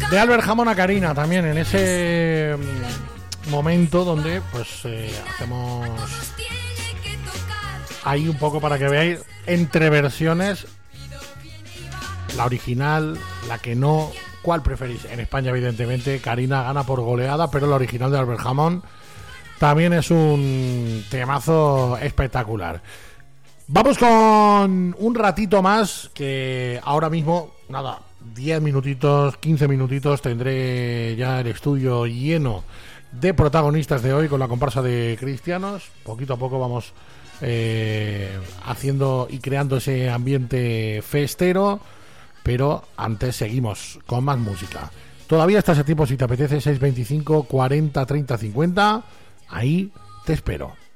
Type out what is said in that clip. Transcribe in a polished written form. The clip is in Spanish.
De Albert Hammond a Karina también, en ese momento donde pues hacemos ahí un poco para que veáis entre versiones, la original, la que no, ¿cuál preferís? En España evidentemente Karina gana por goleada, pero la original de Albert Hammond también es un temazo espectacular. Vamos con un ratito más, que ahora mismo, nada, 10 minutitos, 15 minutitos, tendré ya el estudio lleno de protagonistas de hoy con la comparsa de Cristianos. Poquito a poco vamos haciendo y creando ese ambiente festero, pero antes seguimos con más música. Todavía estás a tiempo, si te apetece, 625 40 30 50, ahí te espero.